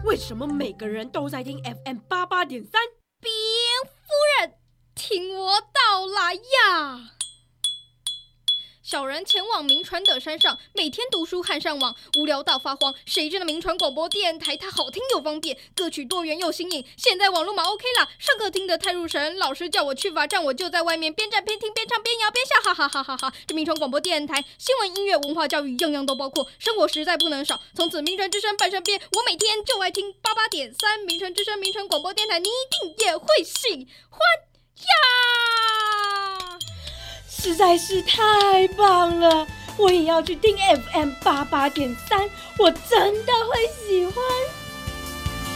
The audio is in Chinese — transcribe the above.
为什么每个人都在听 FM88.3？ 禀夫人，听我道来呀！小人前往名传的山上，每天读书和上网，无聊到发慌。谁知道名传广播电台它好听又方便，歌曲多元又新颖。现在网络嘛 OK 啦，上课听得太入神，老师叫我去罚站，我就在外面边站边听边唱边摇边笑，哈哈哈哈哈！这名传广播电台，新闻、音乐、文化、教育，样样都包括，生活实在不能少。从此名传之声半身边，我每天就爱听88.3名传之声名传广播电台，你一定也会喜欢呀！ 实在是太棒了，我也要去听 FM88.3，我真的会喜欢。